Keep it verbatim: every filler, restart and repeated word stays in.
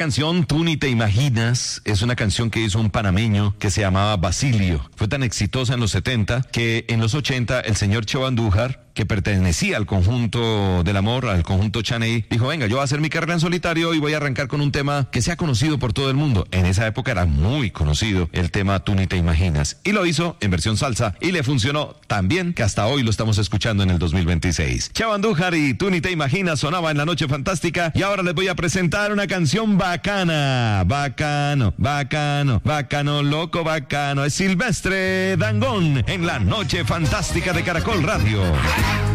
canción, Tú ni te imaginas, es una canción que hizo un panameño que se llamaba Basilio. Fue tan exitosa en los setenta que en los ochenta el señor Cheo Andújar, que pertenecía al conjunto del amor, al conjunto Chaney, dijo, venga, yo voy a hacer mi carrera en solitario y voy a arrancar con un tema que sea conocido por todo el mundo. En esa época era muy conocido el tema Tú ni te imaginas. Y lo hizo en versión salsa y le funcionó tan bien que hasta hoy lo estamos escuchando en el dos mil veintiséis. Cheo Andújar y Tú ni te imaginas sonaba en La Noche Fantástica y ahora les voy a presentar una canción bacana. Bacano, bacano, bacano, loco, bacano. Es Silvestre Dangond en La Noche Fantástica de Caracol Radio.